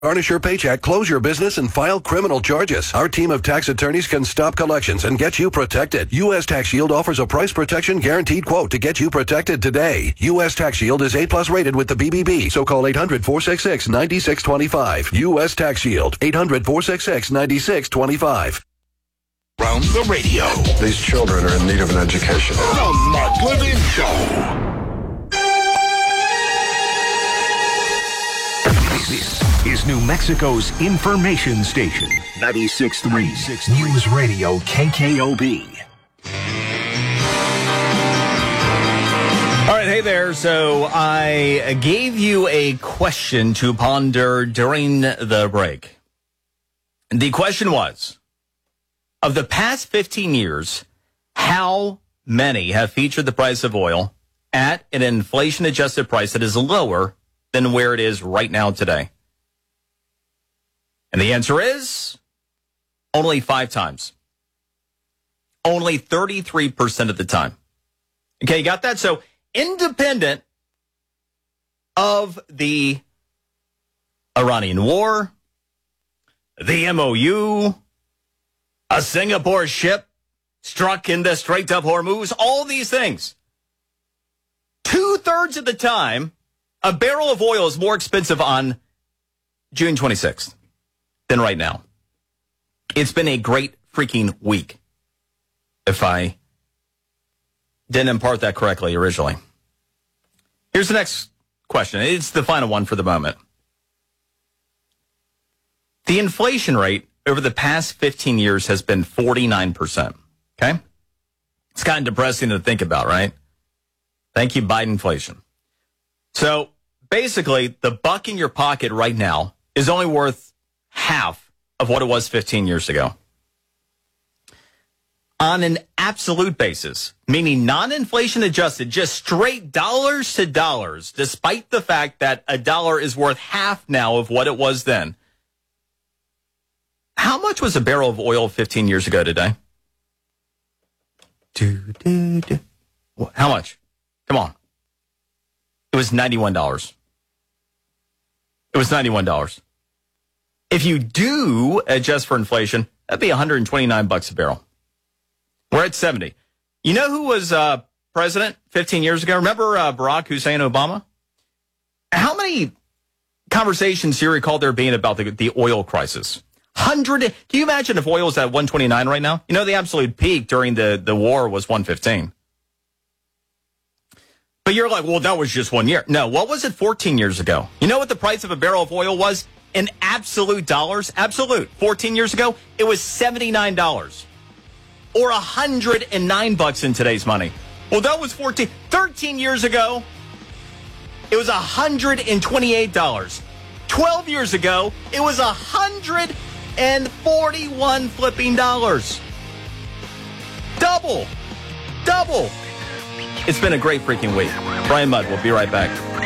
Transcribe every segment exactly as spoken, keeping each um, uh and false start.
Garnish your paycheck, close your business, and file criminal charges. Our team of tax attorneys can stop collections and get you protected. U S Tax Shield offers a price protection guaranteed quote to get you protected today. U S Tax Shield is A plus rated with the B B B, so call eight hundred, four six six, nine six two five. U S Tax Shield, eight hundred, four six six, nine six two five. Round the radio. These children are in need of an education. The Mark Levin Show. This is New Mexico's information station. ninety-six point three News Radio K K O B. All right, hey there. So I gave you a question to ponder during the break. The question was, of the past fifteen years, how many have featured the price of oil at an inflation-adjusted price that is lower than where it is right now today? And the answer is only five times. Only thirty-three percent of the time. Okay, you got that? So independent of the Iranian war, the M O U, a Singapore ship struck in the Strait of Hormuz, all these things. Two-thirds of the time, a barrel of oil is more expensive on June twenty-sixth than right now. It's been a great freaking week, if I didn't impart that correctly originally. Here's the next question. It's the final one for the moment. The inflation rate over the past fifteen years has been forty-nine percent. Okay? It's kind of depressing to think about, right? Thank you, Biden inflation. So basically, the buck in your pocket right now is only worth half of what it was fifteen years ago. On an absolute basis, meaning non-inflation adjusted, just straight dollars to dollars, despite the fact that a dollar is worth half now of what it was then. How much was a barrel of oil fifteen years ago today? Do, do, do. How much? Come on. It was ninety-one dollars. It was ninety-one dollars. If you do adjust for inflation, that'd be one hundred twenty-nine bucks a barrel. We're at seventy. You know who was uh, president fifteen years ago? Remember uh, Barack Hussein Obama? How many conversations do you recall there being about the, the oil crisis? Hundred. Can you imagine if oil is at one twenty-nine right now? You know, the absolute peak during the, the war was one fifteen. But you're like, well, that was just one year. No, what was it fourteen years ago? You know what the price of a barrel of oil was in absolute dollars? Absolute. fourteen years ago, it was seventy-nine dollars. Or one hundred nine bucks in today's money. Well, that was fourteen. thirteen years ago, it was one hundred twenty-eight dollars. twelve years ago, it was one hundred forty-one flipping dollars. Double. Double. It's been a great freaking week. Brian Mudd, we'll be right back.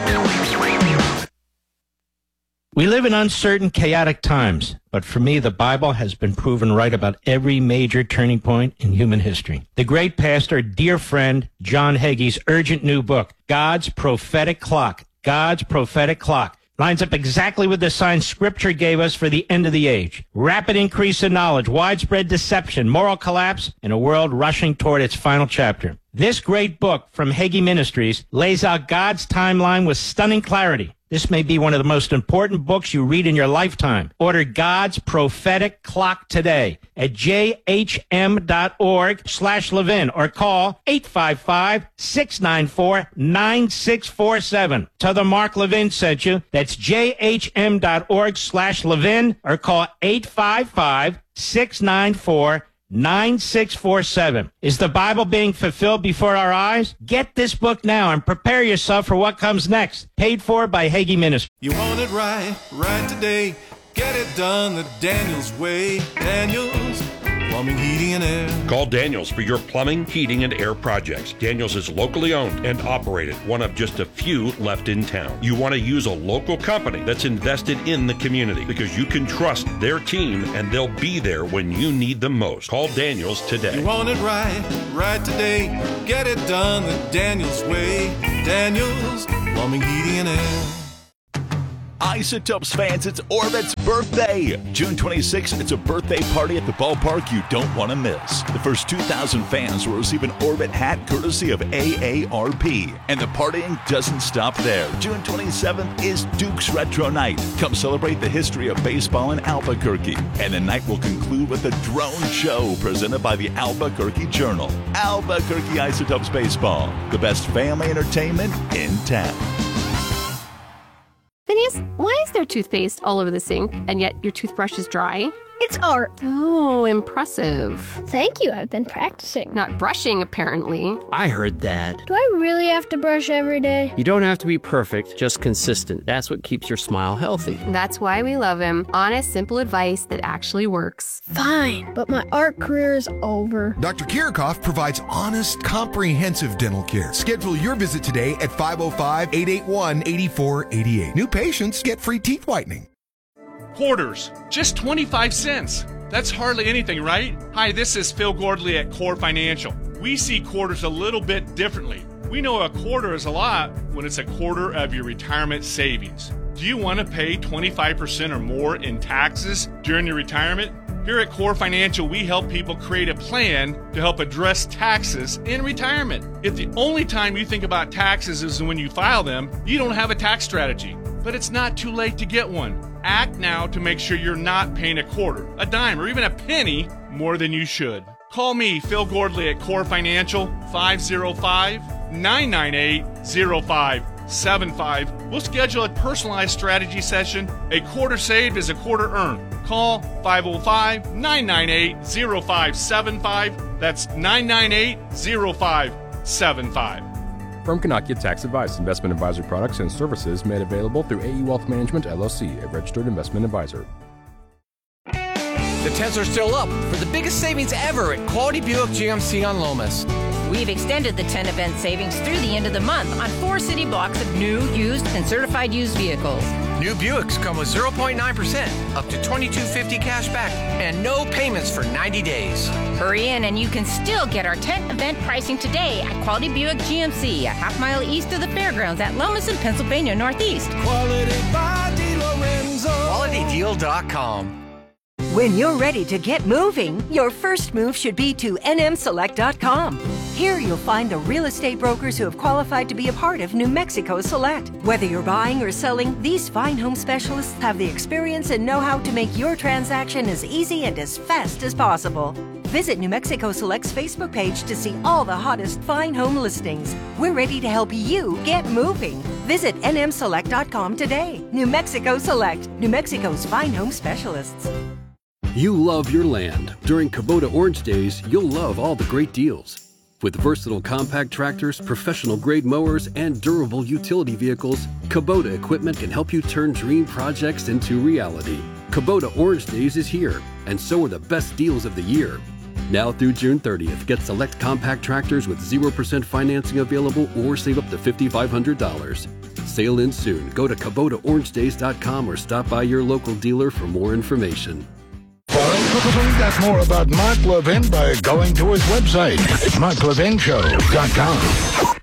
We live in uncertain, chaotic times, but for me, the Bible has been proven right about every major turning point in human history. The great pastor, dear friend, John Hagee's urgent new book, God's Prophetic Clock, God's Prophetic Clock, lines up exactly with the signs Scripture gave us for the end of the age. Rapid increase in knowledge, widespread deception, moral collapse, and a world rushing toward its final chapter. This great book from Hagee Ministries lays out God's timeline with stunning clarity. This may be one of the most important books you read in your lifetime. Order God's Prophetic Clock today at jhm.org slash Levin or call eight five five, six nine four, nine six four seven. Tell them Mark Levin sent you. That's jhm.org slash Levin or call eight five five, six nine four, nine six four seven. Is the Bible being fulfilled before our eyes? Get this book now and prepare yourself for what comes next. Paid for by Hagee Ministries. You want it right, right today. Get it done the Daniels way. Daniels Plumbing, Heating, and Air. Call Daniels for your plumbing, heating, and air projects. Daniels is locally owned and operated, one of just a few left in town. You want to use a local company that's invested in the community because you can trust their team and they'll be there when you need them most. Call Daniels today. You want it right, right today. Get it done the Daniels way. Daniels Plumbing, Heating, and Air. Isotopes fans, it's Orbit's birthday. June twenty-sixth, it's a birthday party at the ballpark you don't want to miss. The first two thousand fans will receive an Orbit hat courtesy of A A R P. And the partying doesn't stop there. June twenty-seventh is Duke's Retro Night. Come celebrate the history of baseball in Albuquerque. And the night will conclude with a drone show presented by the Albuquerque Journal. Albuquerque Isotopes Baseball, the best family entertainment in town. Phineas, why is there toothpaste all over the sink, and yet your toothbrush is dry? It's art. Oh, impressive. Thank you, I've been practicing. Not brushing, apparently. I heard that. Do I really have to brush every day? You don't have to be perfect, just consistent. That's what keeps your smile healthy. That's why we love him. Honest, simple advice that actually works. Fine, but my art career is over. Doctor Kirchhoff provides honest, comprehensive dental care. Schedule your visit today at five oh five, eight eight one, eight four eight eight. New patients get free teeth whitening. Quarters, just twenty-five cents. That's hardly anything, right? Hi, this is Phil Gordley at Core Financial. We see quarters a little bit differently. We know a quarter is a lot when it's a quarter of your retirement savings. Do you want to pay twenty-five percent or more in taxes during your retirement? Here at Core Financial, we help people create a plan to help address taxes in retirement. If the only time you think about taxes is when you file them, you don't have a tax strategy. But it's not too late to get one. Act now to make sure you're not paying a quarter, a dime, or even a penny more than you should. Call me, Phil Gordley at Core Financial, five oh five, nine nine eight, oh five seven five. We'll schedule a personalized strategy session. A quarter saved is a quarter earned. Call five oh five, nine nine eight, oh five seven five. That's nine nine eight, oh five seven five. Firm cannot give tax advice. Investment advisory products and services made available through A E Wealth Management, L L C, a registered investment advisor. The tents are still up for the biggest savings ever at Quality Buick G M C on Lomas. We've extended the tent event savings through the end of the month on four city blocks of new, used, and certified used vehicles. New Buicks come with zero point nine percent, up to twenty-two fifty cash back, and no payments for ninety days. Hurry in and you can still get our tent event pricing today at Quality Buick G M C, a half mile east of the fairgrounds at Lomas in Pennsylvania Northeast. Quality by DeLorenzo. quality deal dot com. When you're ready to get moving, your first move should be to N M select dot com. Here you'll find the real estate brokers who have qualified to be a part of New Mexico Select. Whether you're buying or selling, these fine home specialists have the experience and know-how to make your transaction as easy and as fast as possible. Visit New Mexico Select's Facebook page to see all the hottest fine home listings. We're ready to help you get moving. Visit N M select dot com today. New Mexico Select, New Mexico's fine home specialists. You love your land. During Kubota Orange Days, you'll love all the great deals. With versatile compact tractors, professional-grade mowers, and durable utility vehicles, Kubota equipment can help you turn dream projects into reality. Kubota Orange Days is here, and so are the best deals of the year. Now through June thirtieth, get select compact tractors with zero percent financing available or save up to five thousand five hundred dollars. Sale ends soon. Go to Kubota Orange Days dot com or stop by your local dealer for more information. Find out more about Mark Levin by going to his website, mark levin show dot com.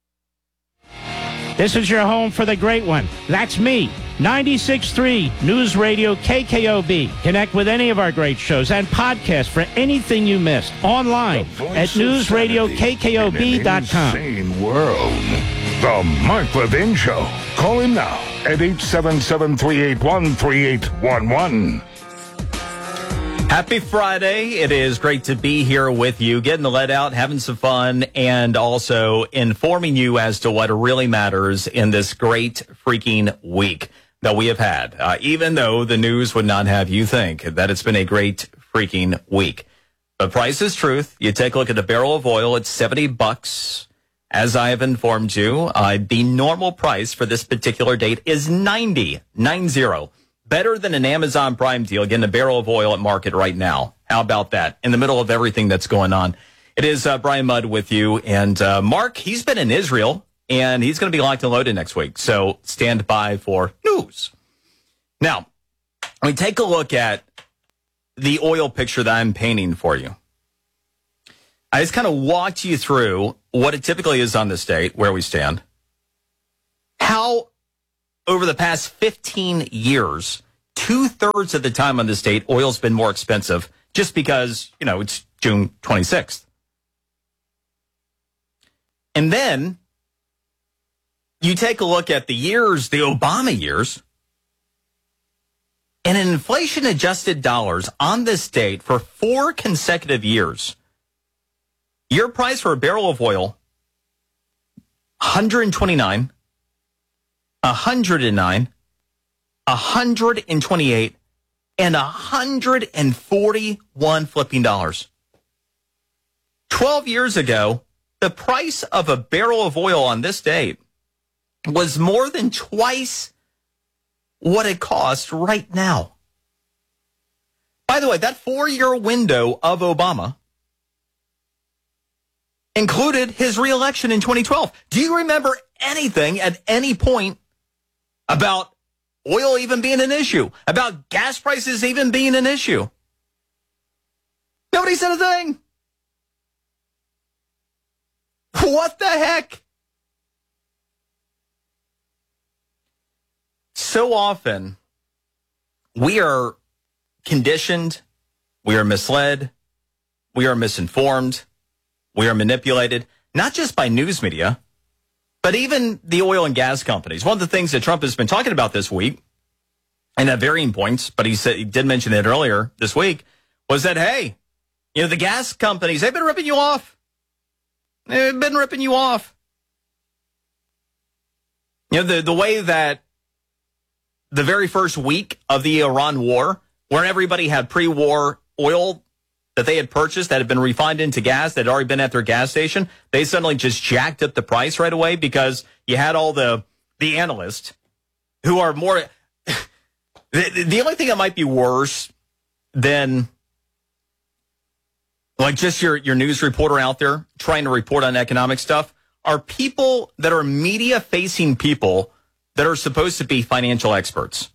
This is your home for the great one. That's me. ninety-six point three News Radio K K O B. Connect with any of our great shows and podcasts for anything you missed online at news radio k k o b dot com. Insane world. The Mark Levin Show. Call him now at eight seven seven, three eight one, three eight one one. Happy Friday. It is great to be here with you, getting the let out, having some fun, and also informing you as to what really matters in this great freaking week that we have had, uh, even though the news would not have you think that it's been a great freaking week. The price is truth. You take a look at a barrel of oil, it's seventy bucks. As I have informed you, uh, the normal price for this particular date is ninety, nine zero. Better than an Amazon Prime deal, getting a barrel of oil at market right now. How about that? In the middle of everything that's going on. It is uh, Brian Mudd with you. And uh, Mark, he's been in Israel, and he's going to be locked and loaded next week. So stand by for news. Now, when we take a look at the oil picture that I'm painting for you, I just kind of walked you through what it typically is on this date, where we stand, how over the past fifteen years, two-thirds of the time on this date, oil's been more expensive just because, you know, it's June twenty-sixth. And then you take a look at the years, the Obama years, and in inflation-adjusted dollars on this date for four consecutive years, your price for a barrel of oil, one hundred twenty-nine, one hundred nine, one hundred twenty-eight, and one hundred forty-one flipping dollars. Twelve years ago, the price of a barrel of oil on this date was more than twice what it costs right now. By the way, that four-year window of Obama included his reelection in twenty twelve. Do you remember anything at any point about oil even being an issue, about gas prices even being an issue? Nobody said a thing. What the heck? So often, we are conditioned, we are misled, we are misinformed, we are manipulated, not just by news media, but even the oil and gas companies. One of the things that Trump has been talking about this week, and at varying points, but he said he did mention it earlier this week, was that, hey, you know, the gas companies, they've been ripping you off. They've been ripping you off. You know, the, the way that the very first week of the Iran war, where everybody had pre-war oil that they had purchased that had been refined into gas that had already been at their gas station, they suddenly just jacked up the price right away because you had all the the analysts who are more... the, the only thing that might be worse than like just your, your news reporter out there trying to report on economic stuff are people that are media-facing people that are supposed to be financial experts.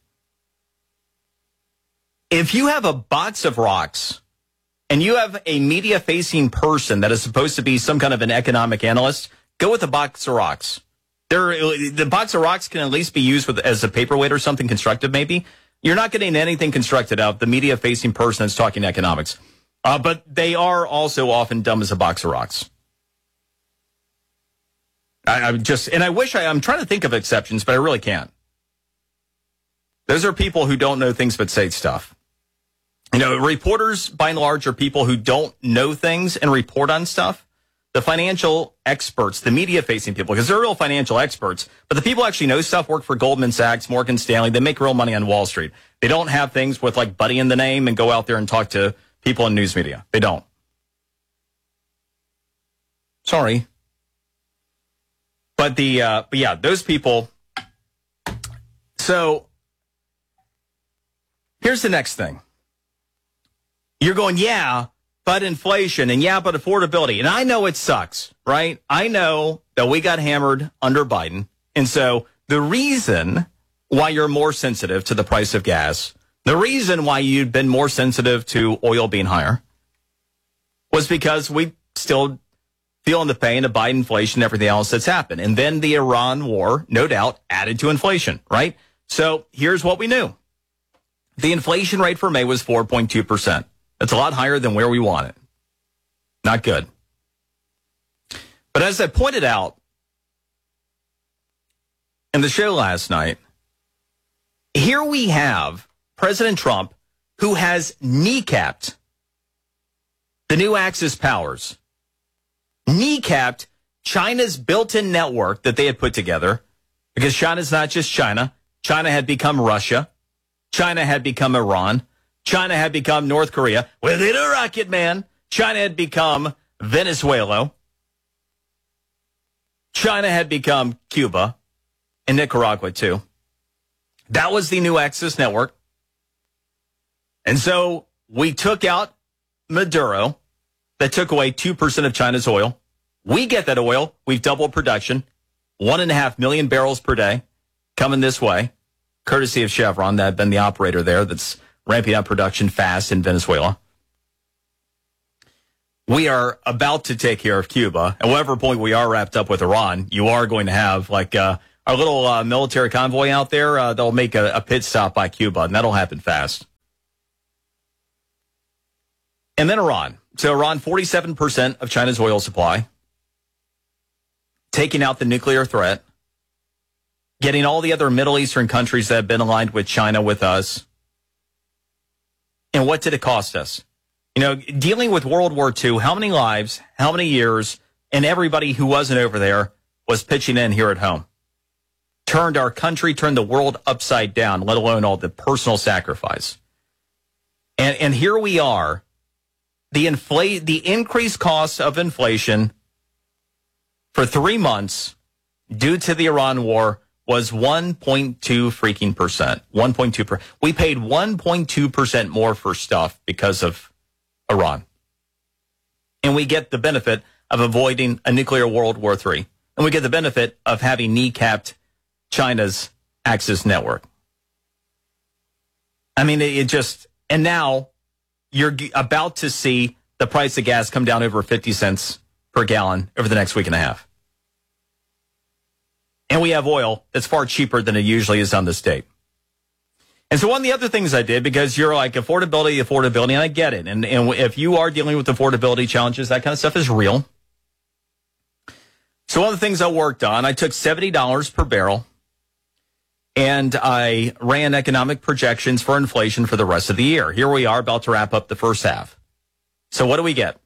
If you have a box of rocks and you have a media-facing person that is supposed to be some kind of an economic analyst, go with a box of rocks. There, the box of rocks can at least be used with as a paperweight or something constructive, maybe. You're not getting anything constructed out of the media-facing person that's talking economics. Uh, but they are also often dumb as a box of rocks. I, I'm just, and I wish I, I'm trying to think of exceptions, but I really can't. Those are people who don't know things but say stuff. You know, reporters, by and large, are people who don't know things and report on stuff. The financial experts, the media-facing people, because they're real financial experts, but the people who actually know stuff work for Goldman Sachs, Morgan Stanley. They make real money on Wall Street. They don't have things with, like, Buddy in the name and go out there and talk to people in news media. They don't. Sorry. But the, uh, but yeah, those people. So here's the next thing. You're going, yeah, but inflation and yeah, but affordability. And I know it sucks, right? I know that we got hammered under Biden. And so the reason why you're more sensitive to the price of gas, the reason why you've been more sensitive to oil being higher was because we still feeling the pain of Biden inflation and everything else that's happened. And then the Iran war, no doubt, added to inflation, right? So here's what we knew. The inflation rate for May was four point two percent. That's a lot higher than where we want it. Not good. But as I pointed out in the show last night, here we have President Trump, who has kneecapped the new Axis powers, kneecapped China's built-in network that they had put together, because China's not just China. China had become Russia. China had become Iran. China had become North Korea within a rocket, man. China had become Venezuela. China had become Cuba and Nicaragua, too. That was the new Axis network. And so we took out Maduro. That took away two percent of China's oil. We get that oil. We've doubled production. One and a half million barrels per day coming this way, courtesy of Chevron. That had been the operator there that's ramping up production fast in Venezuela. We are about to take care of Cuba. At whatever point we are wrapped up with Iran, you are going to have like uh, our little uh, military convoy out there, uh, they'll make a, a pit stop by Cuba, and that'll happen fast. And then Iran. So Iran, forty-seven percent of China's oil supply, taking out the nuclear threat, getting all the other Middle Eastern countries that have been aligned with China with us. And what did it cost us? You know, dealing with World War Two, how many lives, how many years, and everybody who wasn't over there was pitching in here at home. Turned our country, turned the world upside down, let alone all the personal sacrifice. And and here we are. The inflate, the increased cost of inflation for three months due to the Iran war was one point two freaking percent. one point two percent. We paid one point two percent more for stuff because of Iran. And we get the benefit of avoiding a nuclear World War Three. And we get the benefit of having kneecapped China's Axis network. I mean, it, it just, and now you're about to see the price of gas come down over fifty cents per gallon over the next week and a half. And we have oil that's far cheaper than it usually is on this date. And so one of the other things I did, because you're like affordability, affordability, and I get it. And, and if you are dealing with affordability challenges, that kind of stuff is real. So one of the things I worked on, I took seventy dollars per barrel and I ran economic projections for inflation for the rest of the year. Here we are about to wrap up the first half. So what do we get?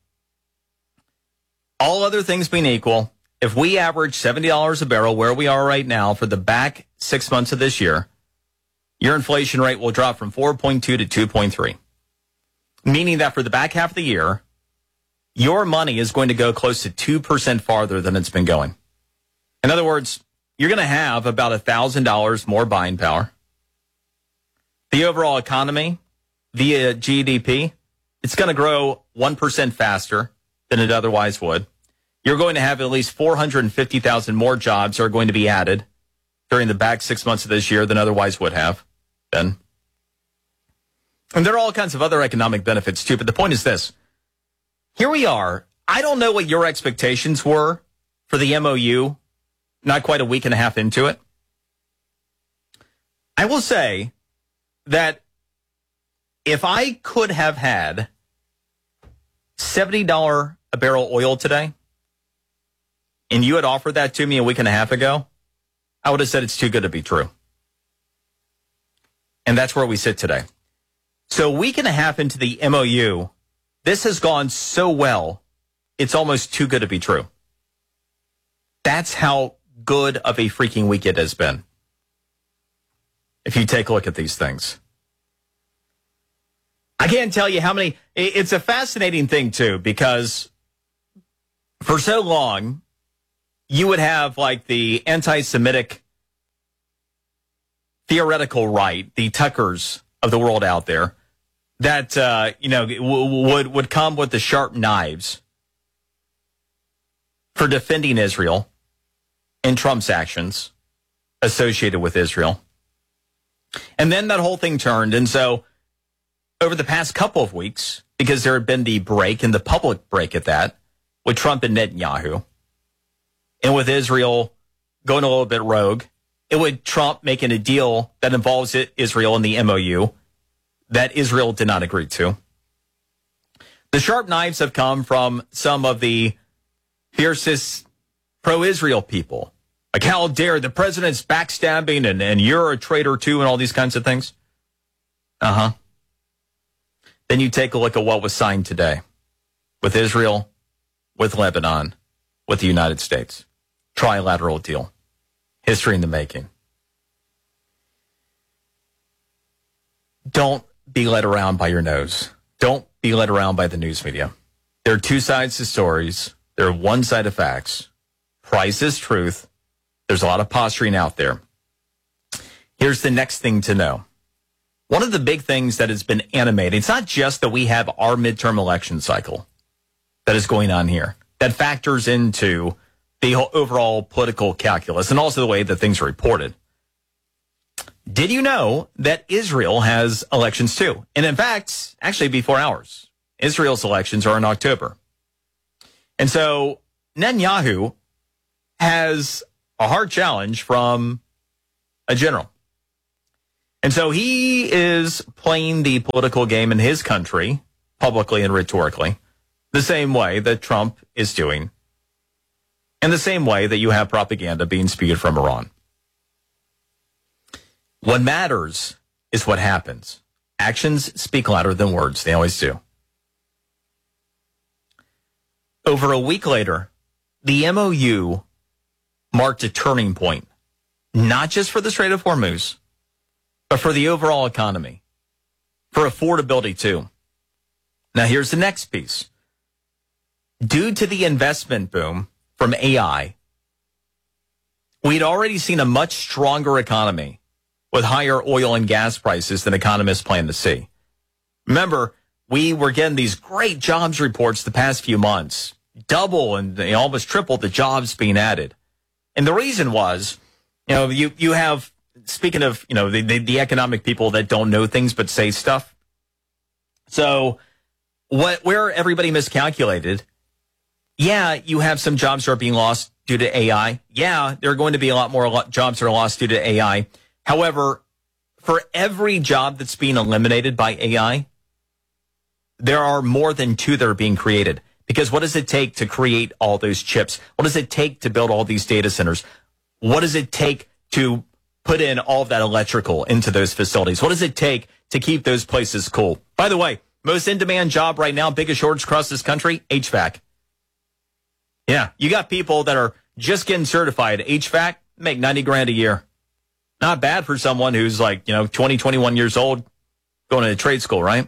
All other things being equal, if we average seventy dollars a barrel where we are right now for the back six months of this year, your inflation rate will drop from four point two to two point three. Meaning that for the back half of the year, your money is going to go close to two percent farther than it's been going. In other words, you're going to have about one thousand dollars more buying power. The overall economy, via G D P, it's going to grow one percent faster than it otherwise would. You're going to have at least four hundred fifty thousand more jobs are going to be added during the back six months of this year than otherwise would have been. And there are all kinds of other economic benefits too, but the point is this. Here we are. I don't know what your expectations were for the M O U, not quite a week and a half into it. I will say that if I could have had seventy dollars a barrel oil today, and you had offered that to me a week and a half ago, I would have said it's too good to be true. And that's where we sit today. So a week and a half into the M O U, this has gone so well, it's almost too good to be true. That's how good of a freaking week it has been. If you take a look at these things. I can't tell you how many, it's a fascinating thing too, because for so long, you would have like the anti-Semitic theoretical right, the Tuckers of the world out there, that, uh, you know, w- would, would come with the sharp knives for defending Israel and Trump's actions associated with Israel. And then that whole thing turned. And so over the past couple of weeks, because there had been the break and the public break at that with Trump and Netanyahu, and with Israel going a little bit rogue, and with Trump making a deal that involves it, Israel and the M O U that Israel did not agree to. The sharp knives have come from some of the fiercest pro-Israel people. Like, how dare the president's backstabbing and, and you're a traitor too and all these kinds of things. Uh-huh. Then you take a look at what was signed today with Israel, with Lebanon, with the United States. Trilateral deal. History in the making. Don't be led around by your nose. Don't be led around by the news media. There are two sides to stories. There are one side of facts. Price is truth. There's a lot of posturing out there. Here's the next thing to know. One of the big things that has been animated, it's not just that we have our midterm election cycle that is going on here. That factors into the whole overall political calculus and also the way that things are reported. Did you know that Israel has elections too? And in fact, actually before ours. Israel's elections are in October. And so Netanyahu has a hard challenge from a general. And so he is playing the political game in his country, publicly and rhetorically, the same way that Trump is doing, and the same way that you have propaganda being spewed from Iran. What matters is what happens. Actions speak louder than words. They always do. Over a week later, the M O U marked a turning point, not just for the Strait of Hormuz, but for the overall economy, for affordability too. Now here's the next piece. Due to the investment boom from A I, we'd already seen a much stronger economy with higher oil and gas prices than economists plan to see. Remember, we were getting these great jobs reports the past few months, double and they almost triple the jobs being added. And the reason was, you know, you, you have, speaking of, you know, the, the, the economic people that don't know things but say stuff. So what, where everybody miscalculated, yeah, you have some jobs that are being lost due to A I. Yeah, there are going to be a lot more lo- jobs that are lost due to A I. However, for every job that's being eliminated by A I, there are more than two that are being created. Because what does it take to create all those chips? What does it take to build all these data centers? What does it take to put in all of that electrical into those facilities? What does it take to keep those places cool? By the way, most in-demand job right now, biggest shortage across this country, H V A C. Yeah, you got people that are just getting certified H V A C, make ninety grand a year. Not bad for someone who's like, you know, twenty, twenty-one years old, going to trade school, right?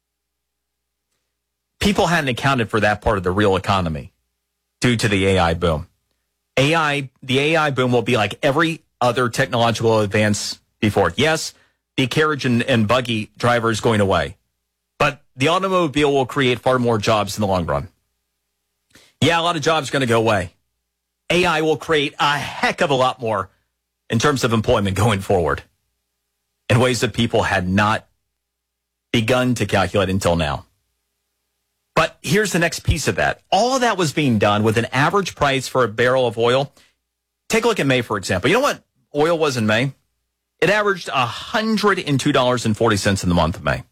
People hadn't accounted for that part of the real economy due to the A I boom. A I, the A I boom will be like every other technological advance before it. Yes, the carriage and, and buggy driver is going away, but the automobile will create far more jobs in the long run. Yeah, a lot of jobs are going to go away. A I will create a heck of a lot more in terms of employment going forward in ways that people had not begun to calculate until now. But here's the next piece of that. All of that was being done with an average price for a barrel of oil. Take a look at May, for example. You know what oil was in May? It averaged one hundred two dollars and forty cents in the month of May.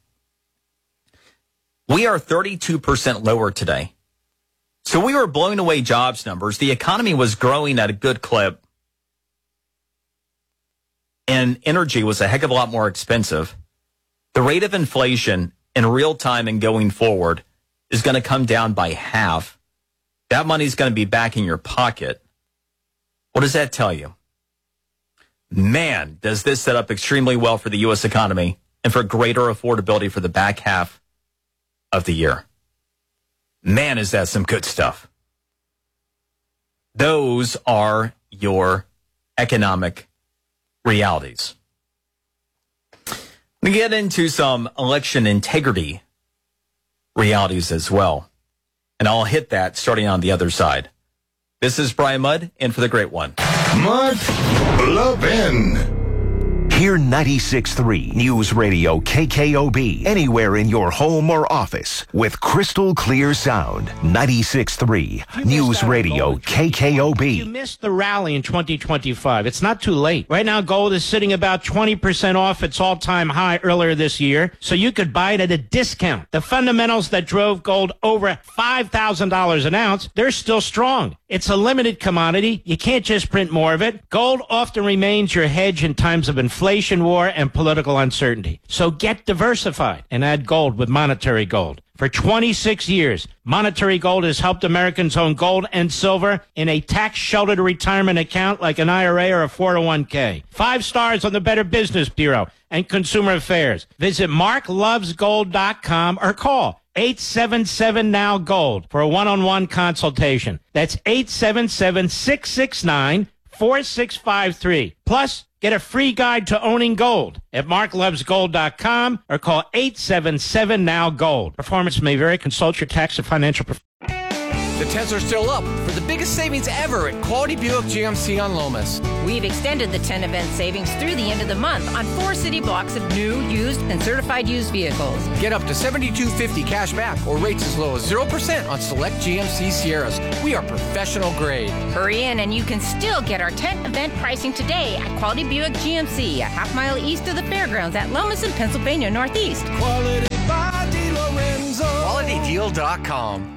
We are thirty-two percent lower today. So we were blowing away jobs numbers. The economy was growing at a good clip. And energy was a heck of a lot more expensive. The rate of inflation in real time and going forward is going to come down by half. That money's going to be back in your pocket. What does that tell you? Man, does this set up extremely well for the U S economy and for greater affordability for the back half of the year. Man, is that some good stuff. Those are your economic realities. We get into some election integrity realities as well. And I'll hit that starting on the other side. This is Brian Mudd, in for the great one. Mudd Levin. Hear ninety-six point three News Radio K K O B anywhere in your home or office with crystal clear sound. ninety-six point three News Radio K K O B. You missed the rally in twenty twenty-five. It's not too late. Right now, gold is sitting about twenty percent off its all-time high earlier this year, so you could buy it at a discount. The fundamentals that drove gold over five thousand dollars an ounce, they're still strong. It's a limited commodity. You can't just print more of it. Gold often remains your hedge in times of inflation, war, and political uncertainty. So get diversified and add gold with Monetary Gold. For twenty-six years, Monetary Gold has helped Americans own gold and silver in a tax-sheltered retirement account like an I R A or a four oh one k. Five stars on the Better Business Bureau and Consumer Affairs. Visit mark loves gold dot com or call eight seven seven now gold for a one-on-one consultation. That's eight seven seven, six six nine, four six five three. Plus, get a free guide to owning gold at mark loves gold dot com or call eight seven seven now gold. Performance may vary. Consult your tax and financial professional. The tens are still up for the biggest savings ever at Quality Buick G M C on Lomas. We've extended the ten event savings through the end of the month on four city blocks of new, used, and certified used vehicles. Get up to seventy-two fifty cash back or rates as low as zero percent on select G M C Sierras. We are professional grade. Hurry in and you can still get our tent event pricing today at Quality Buick G M C, a half mile east of the fairgrounds at Lomas and Pennsylvania Northeast. Quality by DeLorenzo. quality deal dot com.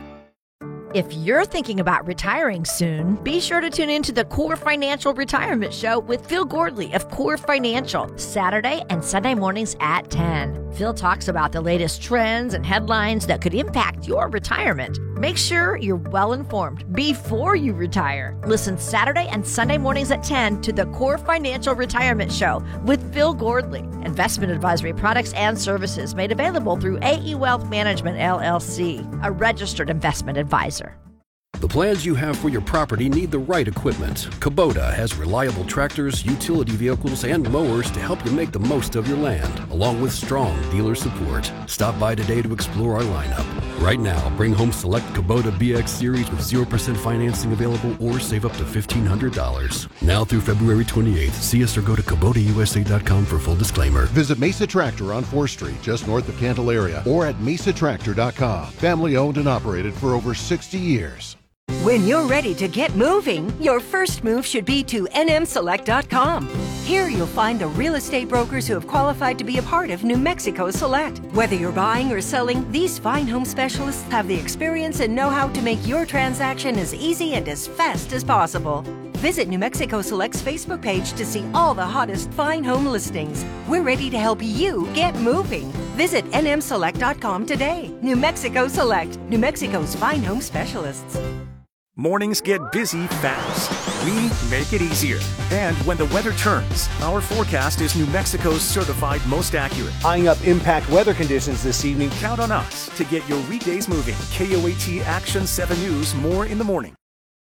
If you're thinking about retiring soon, be sure to tune into the Core Financial Retirement Show with Phil Gordley of Core Financial, Saturday and Sunday mornings at ten. Phil talks about the latest trends and headlines that could impact your retirement. Make sure you're well informed before you retire. Listen Saturday and Sunday mornings at ten to the Core Financial Retirement Show with Phil Gordley. Investment advisory products and services made available through A E Wealth Management, L L C, a registered investment advisor. The plans you have for your property need the right equipment. Kubota has reliable tractors, utility vehicles, and mowers to help you make the most of your land, along with strong dealer support. Stop by today to explore our lineup. Right now, bring home select Kubota B X Series with zero percent financing available or save up to fifteen hundred dollars. Now through February twenty-eighth, see us or go to Kubota U S A dot com for full disclaimer. Visit Mesa Tractor on fourth Street, just north of Candelaria, or at mesa tractor dot com. Family owned and operated for over sixty years. When you're ready to get moving, your first move should be to N M select dot com. Here you'll find the real estate brokers who have qualified to be a part of New Mexico Select. Whether you're buying or selling, these fine home specialists have the experience and know-how to make your transaction as easy and as fast as possible. Visit New Mexico Select's Facebook page to see all the hottest fine home listings. We're ready to help you get moving. Visit N M select dot com today. New Mexico Select, New Mexico's fine home specialists. Mornings get busy fast. We make it easier. And when the weather turns, our forecast is New Mexico's certified most accurate. Eyeing up impact weather conditions this evening. Count on us to get your weekdays moving. K O A T Action seven News, more in the morning.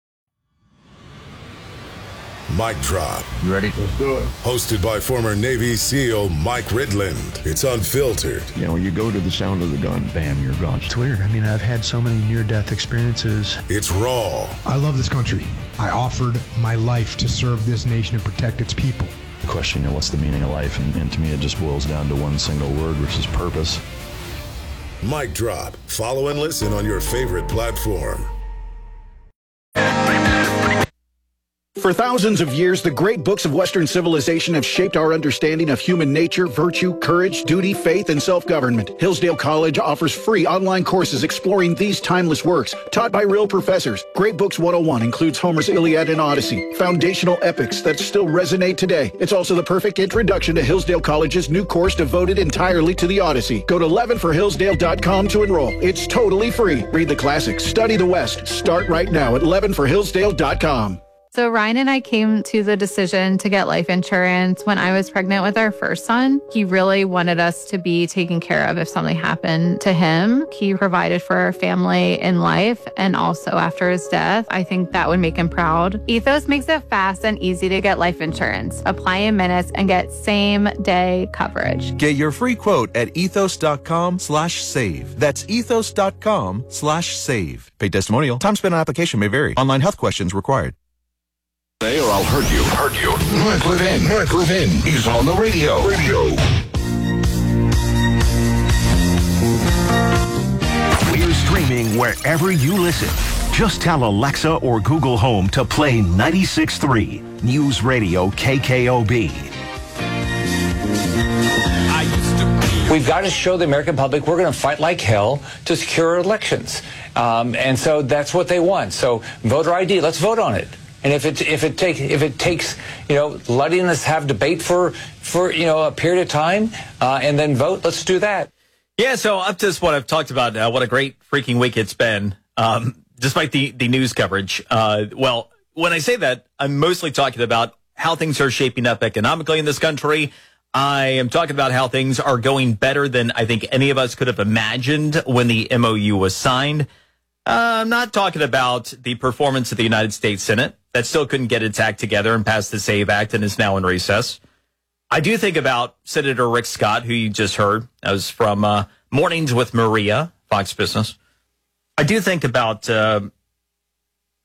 Mic Drop. You ready? Let's do it. Hosted by former Navy SEAL Mike Ridland. It's unfiltered. You know, you go to the sound of the gun, bam, you're gone. It's weird. I mean, I've had so many near-death experiences. It's raw. I love this country. I offered my life to serve this nation and protect its people. Question, you know, what's the meaning of life? And, and to me, it just boils down to one single word, which is purpose. Mic Drop. Follow and listen on your favorite platform. For thousands of years, the great books of Western civilization have shaped our understanding of human nature, virtue, courage, duty, faith, and self-government. Hillsdale College offers free online courses exploring these timeless works, taught by real professors. Great Books one oh one includes Homer's Iliad and Odyssey, foundational epics that still resonate today. It's also the perfect introduction to Hillsdale College's new course devoted entirely to the Odyssey. Go to eleven for hillsdale dot com to enroll. It's totally free. Read the classics, study the West. Start right now at eleven for hillsdale dot com. So Ryan and I came to the decision to get life insurance when I was pregnant with our first son. He really wanted us to be taken care of if something happened to him. He provided for our family in life and also after his death. I think that would make him proud. Ethos makes it fast and easy to get life insurance. Apply in minutes and get same day coverage. Get your free quote at ethos dot com slash save. That's ethos dot com slash save. Paid testimonial. Time spent on application may vary. Online health questions required. Or I'll hurt you. Hurt you. Mark Levin. Mark Levin. He's on the radio. Radio. We're streaming wherever you listen. Just tell Alexa or Google Home to play ninety-six point three News Radio K K O B. We've got to show the American public we're going to fight like hell to secure elections. Um, and so that's what they want. So voter I D, let's vote on it. And if it if it take if it takes you know letting us have debate for for you know a period of time uh, and then vote, let's do that. Yeah. So up to this point, I've talked about uh, what a great freaking week it's been, um, despite the the news coverage. Uh, well, when I say that, I'm mostly talking about how things are shaping up economically in this country. I am talking about how things are going better than I think any of us could have imagined when the M O U was signed. Uh, I'm not talking about the performance of the United States Senate that still couldn't get its act together and pass the SAVE Act and is now in recess. I do think about Senator Rick Scott, who you just heard. That was from uh, Mornings with Maria, Fox Business. I do think about uh,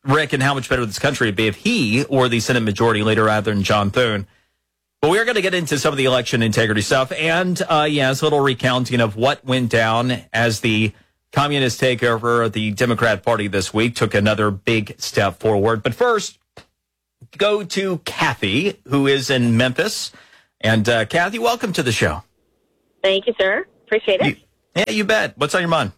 Rick, and how much better this country would be if he or the Senate Majority Leader rather than John Thune. But we're going to get into some of the election integrity stuff and, uh, yes, a little recounting of what went down as the communist takeover of the Democrat Party this week took another big step forward. But first, go to Kathy, who is in Memphis. And uh, Kathy, welcome to the show. Thank you, sir. Appreciate it. You, yeah, you bet. What's on your mind?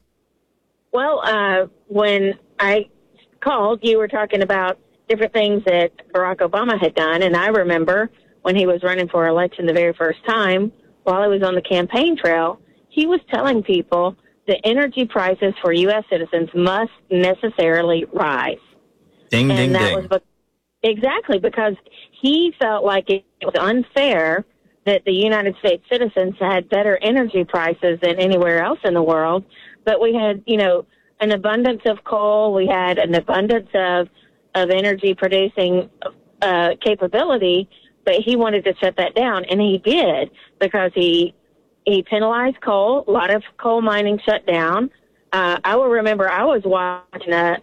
Well, uh, when I called, you were talking about different things that Barack Obama had done. And I remember when he was running for election the very first time, while he was on the campaign trail, he was telling people the energy prices for U S citizens must necessarily rise. Ding, and ding, that ding. Was be- exactly, because he felt like it was unfair that the United States citizens had better energy prices than anywhere else in the world. But we had, you know, an abundance of coal. We had an abundance of, of energy producing uh, capability. But he wanted to shut that down, and he did, because he he penalized coal. A lot of coal mining shut down. Uh, I will remember I was watching a,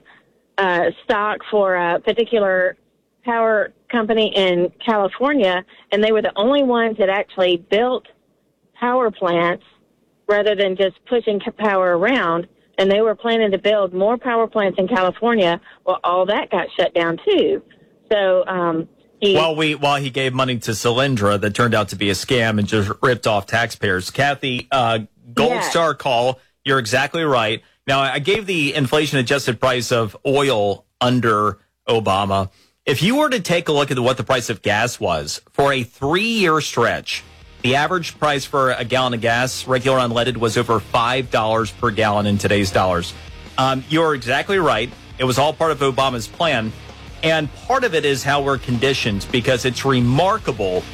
a stock for a particular power company in California, and they were the only ones that actually built power plants rather than just pushing power around. And they were planning to build more power plants in California. Well, all that got shut down, too. So, um, He, While we while he gave money to Solyndra that turned out to be a scam and just ripped off taxpayers. Kathy, uh, Gold Yeah. Star call. You're exactly right. Now, I gave the inflation-adjusted price of oil under Obama. If you were to take a look at what the price of gas was for a three-year stretch, the average price for a gallon of gas, regular unleaded, was over five dollars per gallon in today's dollars. Um, you're exactly right. It was all part of Obama's plan. And part of it is how we're conditioned, because it's remarkable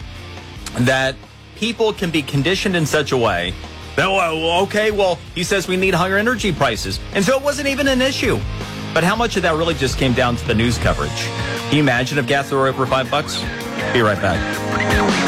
that people can be conditioned in such a way that, well, okay, well, he says we need higher energy prices. And so it wasn't even an issue. But how much of that really just came down to the news coverage? Can you imagine if gas were over five bucks? Be right back.